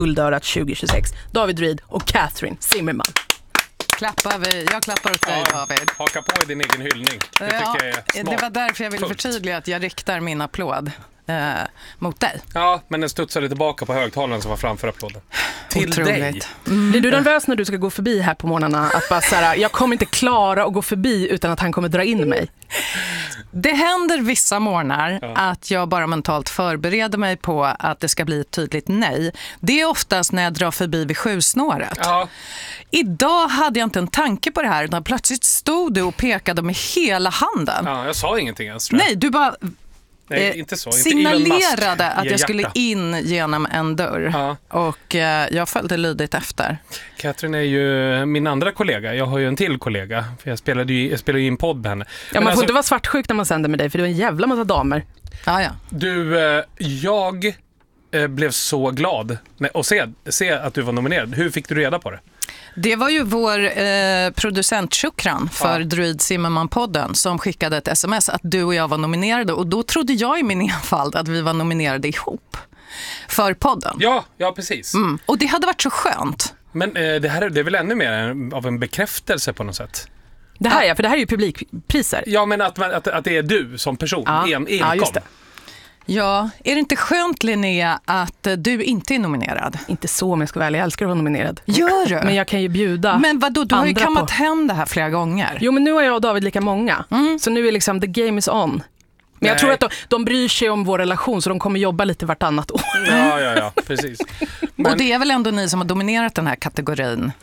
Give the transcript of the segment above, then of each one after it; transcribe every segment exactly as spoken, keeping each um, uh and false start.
Guldörat tjugo tjugosex. David Reed och Catherine Zimmerman. Klappar vi. Jag klappar åt dig, Ja, David. haka på i din egen hyllning. Det tycker Ja, jag är smart. det var därför jag ville Fullt. förtydliga att jag riktar min applåd eh, mot dig. Ja, men den studsade tillbaka på högtalaren som var framför applåden. Till Otroligt. dig. Mm. Blir du nervös när du ska gå förbi här på morgnarna? Att bara så här, jag kommer inte klara att gå förbi utan att han kommer dra in mig. Det händer vissa morgnar Ja. att jag bara mentalt förbereder mig på att det ska bli ett tydligt nej. Det är oftast när jag drar förbi vid sjusnåret. Ja, Idag hade jag inte en tanke på det här utan plötsligt stod du och pekade med hela handen. ja, jag sa ingenting ens, tror jag. Nej, du bara Nej, eh, inte så. Inte Elon Musk signalerade att ger jag skulle hjärta. in genom en dörr. Ja. Och eh, jag följde lydigt efter. Catherine är ju min andra kollega. Jag har ju en till kollega. För jag spelade ju, jag spelade ju in podd med henne. Ja, Men man får alltså, inte vara svartsjuk när man sänder med dig, för det är en jävla massa damer. Ja, ja. Du, eh, jag eh, blev så glad när- och se, se att du var nominerad. Hur fick du reda på det? Det var ju vår eh, producent Shukran för Ja. Druid Zimmerman-podden som skickade ett sms att du och jag var nominerade. Och då trodde jag i min enfald att vi var nominerade ihop för podden. Ja, ja precis. Mm. Och det hade varit så skönt. Men eh, det här är, det är väl ännu mer en- av en bekräftelse på något sätt. Det här, ja, för det här är ju publikpriser. Ja, men att, man, att, att det är du som person. Ja. En, enkom. Ja, just det. Ja, är det inte skönt, Linnea, att eh, du inte är nominerad? Inte så, men jag ska väl, jag älskar att vara nominerad. Gör du? Men jag kan ju bjuda. Men vadå, du har ju andra kammat på- hem det här flera gånger. Jo, men nu har jag och David lika många. Mm. Så nu är liksom the game is on. Men jag Nej. tror att de, de bryr sig om vår relation, så de kommer jobba lite vartannat år. Ja, ja, ja, precis. Men, Och det är väl ändå ni som har dominerat den här kategorin,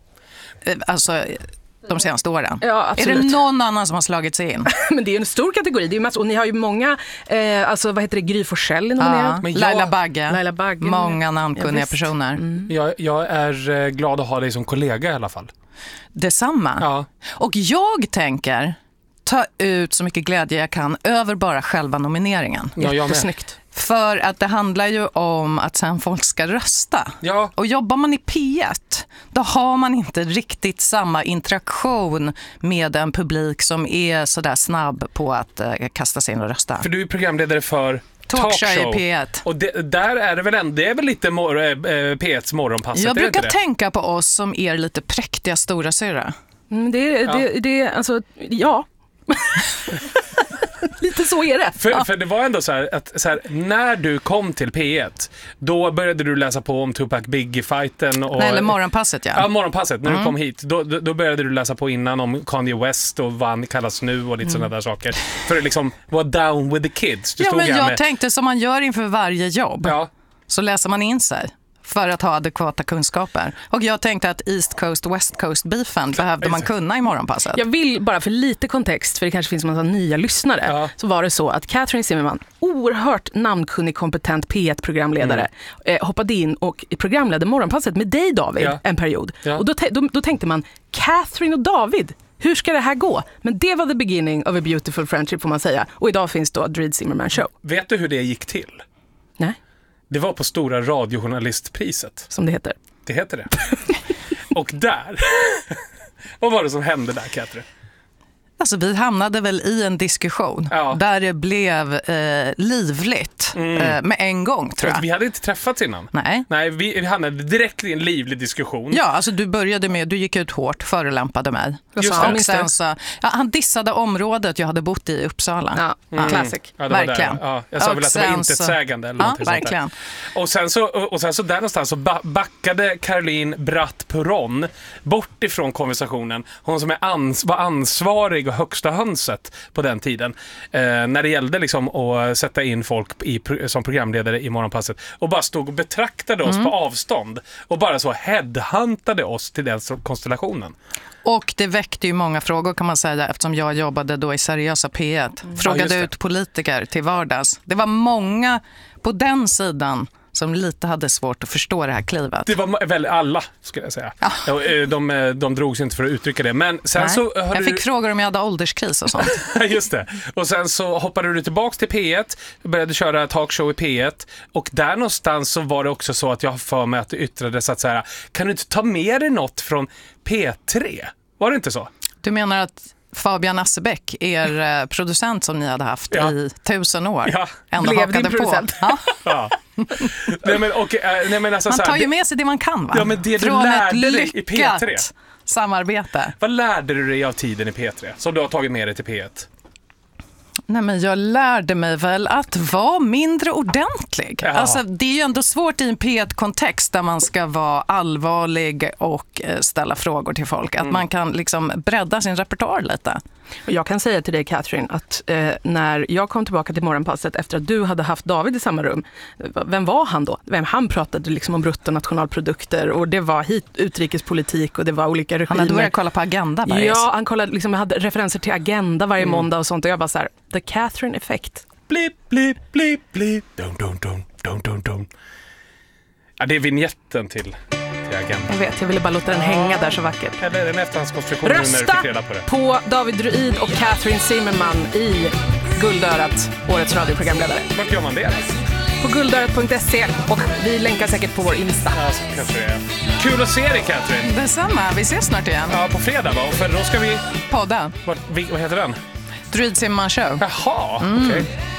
eh, alltså de senaste åren. Ja, Är absolut. det någon annan som har slagit sig in? Men det är ju en stor kategori. Det är ju massor, och ni har ju många, eh, alltså vad heter det, Gry Forssell är nominerad. Men jag- Laila Bagge. Laila Bagge. Många namnkunniga Ja, visst. personer. jag, jag är eh, glad att ha dig som kollega i alla fall. Detsamma. Ja. Och jag tänker ta ut så mycket glädje jag kan över bara själva nomineringen. Ja, jag med. Jättesnyggt. För att det handlar ju om att sen folk ska rösta. Ja, Och jobbar man i P ett, då har man inte riktigt samma interaktion med en publik som är sådär snabb på att eh, kasta sig in och rösta. för du är programledare för Talkshow i P ett. Och det, där är det väl ändå, det är väl lite mor, eh, P etts morgonpasset, Jag är det brukar inte det? tänka på oss som er lite präktiga stora syra. Mm, det, Ja. det, det, alltså, ja. Lite så är det. För, för det var ändå så här att så här, när du kom till P ett, då började du läsa på om Tupac Biggie-fighten. Och, Nej, eller morgonpasset, ja. Ja, morgonpasset. När Mm. du kom hit, då, då då började du läsa på innan om Kanye West och vad han kallas nu och lite sådana där saker. För att liksom vara down with the kids. Du Ja, stod men här jag med, tänkte som man gör inför varje jobb. ja, Så läser man in sig för att ha adekvata kunskaper. Och jag tänkte att East Coast, West Coast-beefen behövde man kunna i morgonpasset. Jag vill bara för lite kontext, för det kanske finns en massa nya lyssnare, Ja. så var det så att Catherine Zimmerman, oerhört namnkunnig, kompetent P ett-programledare, eh, hoppade in och programledde morgonpasset med dig, David, Ja. en period. Ja. Och då, te- då, då tänkte man, Catherine och David, hur ska det här gå? Men det var the beginning of a beautiful friendship, får man säga. Och idag finns då Druid Zimmerman Show. vet du hur det gick till? Nej, Det var på Stora radiojournalistpriset. som det heter. Det heter det. Och där, vad var det som hände där, Catherine? Alltså, vi hamnade väl i en diskussion Ja. där det blev eh, livligt Mm. eh, med en gång, tror jag. Vi hade inte träffats innan. Nej. Nej, vi, vi hamnade direkt i en livlig diskussion. Ja, alltså du började med, du gick ut hårt, förelämpade mig. Just sa det. han? Och sen så, ja, han dissade området jag hade bott i i Uppsala. Ja, classic. Ja, det var Verkligen. Där. Ja, jag sa Och väl att det var sen intetsägande eller Ja, någonting sånt där. verkligen. Och sen så, och sen så där någonstans så ba- backade Caroline Bratt Puron bort ifrån konversationen. Hon som är ans- var ansvarig och högsta hönset på den tiden. Eh, när det gällde liksom att sätta in folk i, pro- som programledare i morgonpasset. Och bara stod och betraktade oss på avstånd. Och bara så headhuntade oss till den så- konstellationen. Och det väckte ju många frågor, kan man säga, eftersom jag jobbade då i seriösa P ett. Ja, just Frågade det. ut politiker till vardags. Det var många på den sidan som lite hade svårt att förstå det här klivet. Det var ma- väl alla, skulle jag säga. Ja. Ja, eh, de, eh, de drog sig inte för att uttrycka det. Men sen Nej. så... hörde Jag fick du- frågor om jag hade ålderskris och sånt. Just det. Och sen så hoppade du tillbaks till P ett, började köra talkshow i P ett, och där någonstans så var det också så att jag har för mig att det yttrades att så här, kan du inte ta med dig något från P tre? Var det inte så? Du menar att Fabian Assebäck, er eh, producent som ni hade haft Ja. i tusen år, Ja. ändå Blev hakade din producent. på. Ja. Ja. nej, men, och, eh, nej, men alltså, Man så här, tar ju det- med sig det man kan, va? Ja, men det du Från lärde ett dig i P lyckat tre. samarbete. Vad lärde du dig av tiden i P tre som du har tagit med dig till P ett? Nej, men jag lärde mig väl att vara mindre ordentlig. Ja. Alltså, det är ju ändå svårt i en P ett-kontext där man ska vara allvarlig och eh, ställa frågor till folk. Att Mm. man kan liksom bredda sin repertoar lite. Och jag kan säga till dig, Catherine, att eh, när jag kom tillbaka till morgonpasset efter att du hade haft David i samma rum, vem var han då? Vem, han pratade liksom om bruttonationalprodukter och det var hit, utrikespolitik och det var olika regimer. Han hade börjat kolla på Agenda. Bergs. Ja, han kollade, liksom, jag hade referenser till Agenda varje Mm. måndag och sånt och jag bara så här, the Catherine effect. Blip, blip, blip, blip. Dum, dum, dum, dum, dum, dum. Ja, det är vignetten till, till Agenda. Jag vet, jag ville bara låta den hänga där så vackert. Eller en efterhandskonstruktion nu när du Rösta fick reda på det. på David Druid och Catherine Zimmerman i Guldörat, årets radioprogramledare. Vart gör man det? På guldörat punkt se och vi länkar säkert på vår Insta. Ja, så kanske det är. Kul att se dig, Catherine. Detsamma, vi ses snart igen. Ja, på fredag va? För då ska vi... Podda. Vad, vad heter den? Druid Zimmerman Show. Jaha, okej.